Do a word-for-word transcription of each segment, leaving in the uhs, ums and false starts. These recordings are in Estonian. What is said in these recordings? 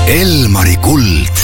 Elmari kuld.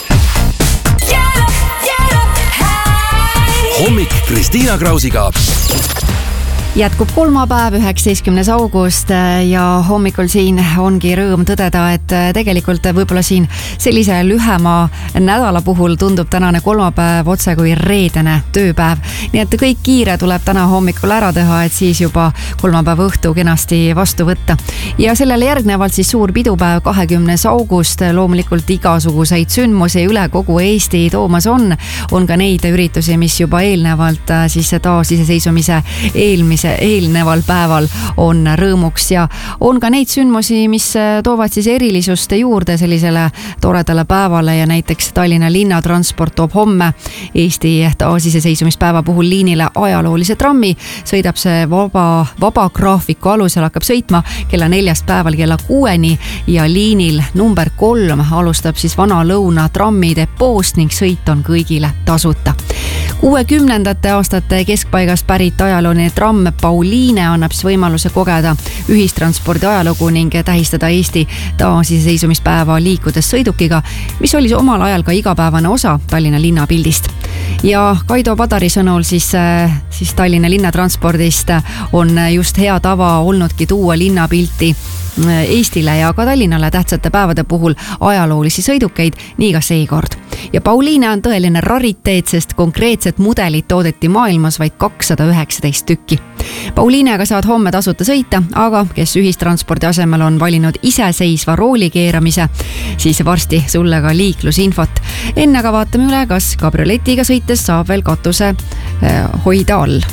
Hommik Kristiina Krausiga. Jätkub kolmapäev, üheksateistkümnes august ja hommikul siin ongi rõõm tõdeda, et tegelikult võib-olla siin sellise lühema nädala puhul tundub tänane kolmapäev otse kui reedene tööpäev. Nii et kõik kiire tuleb täna hommikul ära teha, et siis juba kolmapäeva õhtu kenasti vastu võtta. Ja sellele järgnevalt siis suur pidupäev kahekümnes august, loomulikult igasuguseid sündmusi üle kogu Eesti toomas on. On ka neid üritusi, mis juba eelnevalt siis taasiseseisvumise eelmise eelneval päeval on rõõmuks ja on ka neid sündmusi, mis toovad siis erilisuste juurde sellisele toredale päevale ja näiteks Tallinna linnatransport toob homme Eesti taasiseseisvumispäeva puhul liinile ajaloolise trammi. Sõidab see vaba, vaba graafiku alusel, hakkab sõitma kella neljast päeval kella kuueni ja liinil number kolm alustab siis vana lõuna trammi depoost ning sõit on kõigile tasuta. kuuekümnendate aastate keskpaigast pärit ajalooline tramm Pauliine annab siis võimaluse kogeda ühistranspordi ajalugu ning tähistada Eesti taasiseseisvumispäeva liikudes sõidukiga, mis oli omal ajal ka igapäevane osa Tallinna linnapildist. Ja Kaido Padari sõnul siis, siis Tallinna linnatranspordist on just hea tava olnudki tuua linnapilti Eestile ja ka Tallinnale tähtsate päevade puhul ajaloolisi sõidukeid, nii ka seekord. Ja Pauliine on tõeline rariteet, sest konkreetset mudelit toodeti maailmas vaid kakssada üheksateist tükki. Pauliinega saad homme tasuta sõita, aga kes ühistranspordi asemel on valinud iseseisva rooli keeramise, siis varsti sulle ka liiklusinfot. Enne aga vaatame üle, kas kabrioletiga sõites saab veel katuse hoida all.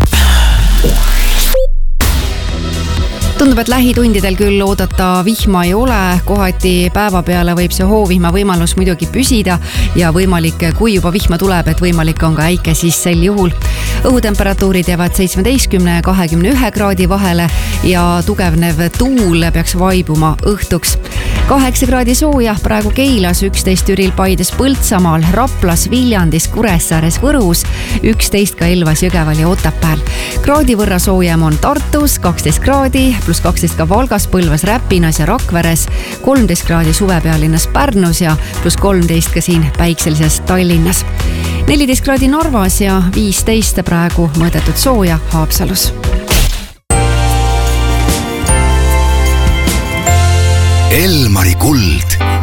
Tundub, et lähitundidel küll oodata vihma ei ole, kohati päeva peale võib see hoovihma võimalus muidugi püsida ja võimalik, kui juba vihma tuleb, et võimalik on ka äike siis sel juhul. Õhutemperatuurid jäävad seitsmeteistkümne ja kahekümne ühe kraadi vahele ja tugevnev tuul peaks vaibuma õhtuks. kaheksa kraadi sooja praegu Keilas, üksteist Türil, Paides, Põltsamaal, Raplas, Viljandis, Kuressaares, Võrus, üksteist ka Elvas, Jõgeval ja Otepääl. Kraadi võrra soojem on Tartus, kaksteist kraadi, pluss kaksteist ka Valgas, Põlvas, Räpinas ja Rakveres, kolmteist kraadi suvepealinnas Pärnus ja pluss kolmteist ka siin päikselises Tallinnas. neliteist kraadi Narvas ja viisteist praegu mõõdetud sooja Haapsalus. Elmari kuld.